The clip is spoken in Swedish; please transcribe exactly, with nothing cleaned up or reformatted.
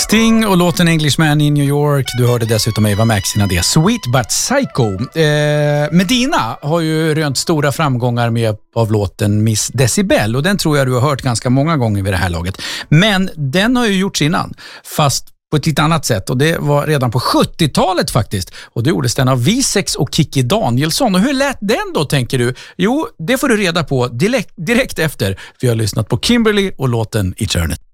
Sting och låten Englishman in New York. Du hörde dessutom Eva Max innan det. Sweet but Psycho. Eh, Medina har ju rönt stora framgångar med av låten Miss Decibel. Och den tror jag du har hört ganska många gånger vid det här laget. Men den har ju gjorts innan. Fast på ett lite annat sätt. Och det var redan på sjuttiotalet faktiskt. Och det gjordes den av Visex och Kikki Danielsson. Och hur lät den då, tänker du? Jo, det får du reda på direkt, direkt efter. Vi har lyssnat på Kimberly och låten Eternity.